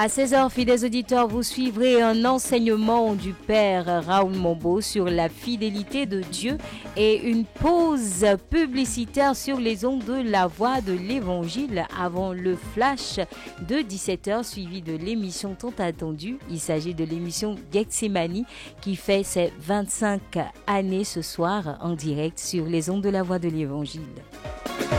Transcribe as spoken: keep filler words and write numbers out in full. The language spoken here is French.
À seize heures, fidèles auditeurs, vous suivrez un enseignement du Père Raoul Mombo sur la fidélité de Dieu et une pause publicitaire sur les ondes de la voix de l'Évangile avant le flash de dix-sept heures suivi de l'émission tant attendue. Il s'agit de l'émission Gethsemane qui fait ses vingt-cinq années ce soir en direct sur les ondes de la voix de l'Évangile.